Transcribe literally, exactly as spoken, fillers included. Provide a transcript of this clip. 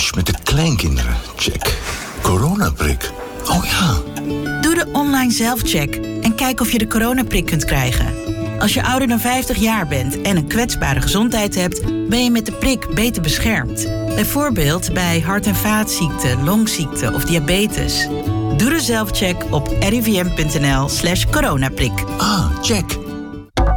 lunch met de kleinkinderen? Check. Coronaprik? Oh ja. Doe de online zelfcheck en kijk of je de coronaprik kunt krijgen. Als je ouder dan vijftig jaar bent en een kwetsbare gezondheid hebt, ben je met de prik beter beschermd. Bijvoorbeeld bij hart- en vaatziekten, longziekten of diabetes. Doe de zelfcheck op rivm.nl slash coronaprik. Ah, check.